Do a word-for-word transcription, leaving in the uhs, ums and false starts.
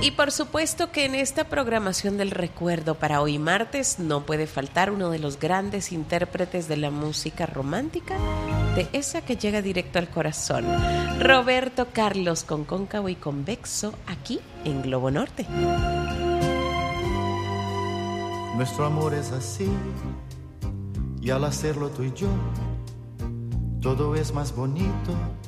Y por supuesto que en esta programación del recuerdo para hoy martes no puede faltar uno de los grandes intérpretes de la música romántica, de esa que llega directo al corazón, Roberto Carlos, con Cóncavo y Convexo, aquí en Globo Norte. Nuestro amor es así, y al hacerlo tú y yo, todo es más bonito.